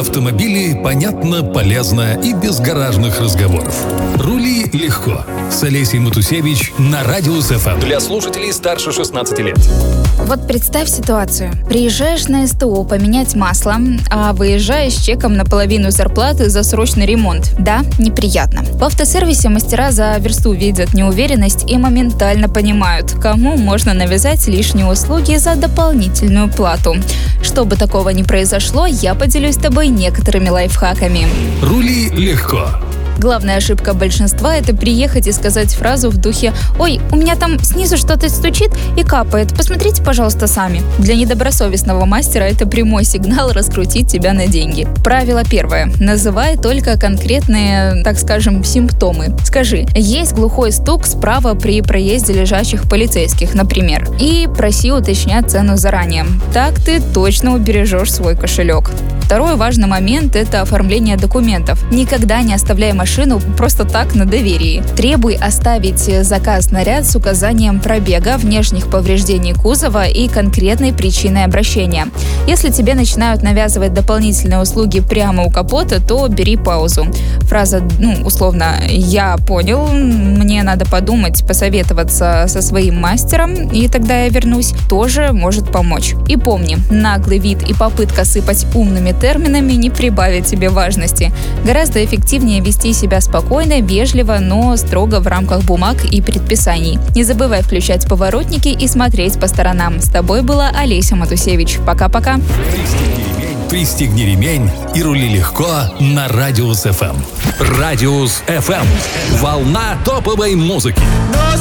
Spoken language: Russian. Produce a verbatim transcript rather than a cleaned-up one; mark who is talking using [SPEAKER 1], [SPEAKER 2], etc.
[SPEAKER 1] Про автомобили понятно, полезно и без гаражных разговоров. Рули легко. С Олесей Матусевич на Радиус эф эм.
[SPEAKER 2] Для слушателей старше шестнадцати лет.
[SPEAKER 3] Вот представь ситуацию. Приезжаешь на эс тэ о поменять масло, а выезжаешь с чеком на половину зарплаты за срочный ремонт. Да, неприятно. В автосервисе мастера за версту видят неуверенность и моментально понимают, кому можно навязать лишние услуги за дополнительную плату. Чтобы такого не произошло, я поделюсь с тобой некоторыми лайфхаками.
[SPEAKER 1] Рули легко.
[SPEAKER 3] Главная ошибка большинства – это приехать и сказать фразу в духе «Ой, у меня там снизу что-то стучит и капает, посмотрите, пожалуйста, сами». Для недобросовестного мастера это прямой сигнал раскрутить тебя на деньги. Правило первое. Называй только конкретные, так скажем, симптомы. Скажи «Есть глухой стук справа при проезде лежачих полицейских», например, и проси уточнять цену заранее. Так ты точно убережешь свой кошелек. Второй важный момент – это оформление документов. Никогда не оставляй машину просто так на доверии. Требуй оставить заказ на ряд с указанием пробега, внешних повреждений кузова и конкретной причиной обращения. Если тебе начинают навязывать дополнительные услуги прямо у капота, то бери паузу. Фраза, ну, условно, «я понял, мне надо подумать, посоветоваться со своим мастером, и тогда я вернусь», тоже может помочь. И помни, наглый вид и попытка сыпать умными терминами не прибавят тебе важности. Гораздо эффективнее вести себя спокойно, вежливо, но строго в рамках бумаг и предписаний. Не забывай включать поворотники и смотреть по сторонам. С тобой была Олеся Матусевич. Пока-пока.
[SPEAKER 1] Пристегни ремень и рули легко на Радиус эф эм.
[SPEAKER 2] Радиус эф эм. Волна топовой музыки.